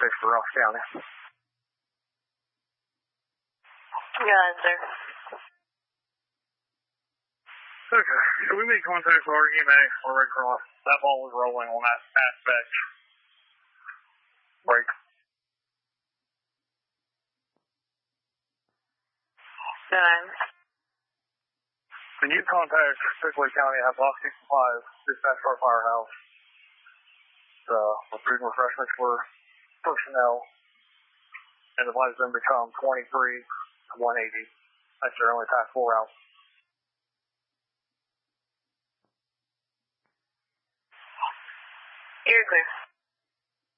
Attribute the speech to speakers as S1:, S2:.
S1: for Ross County.
S2: Got it, sir.
S1: Okay, so we made contact with our EMA or Red Cross. That ball was rolling on that aspect. Break.
S2: Good.
S1: When you contact Strickland County Hypoxia Supplies, dispatch our firehouse. The food and refreshments for personnel, and advise them to come 23 to 180. That's their only past 4 hours.
S2: You're clear.